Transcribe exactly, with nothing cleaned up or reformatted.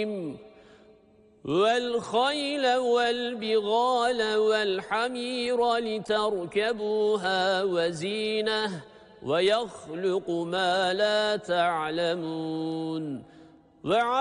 والخيل والبغال والحمير لتركبوها وزينة ويخلق ما لا تعلمون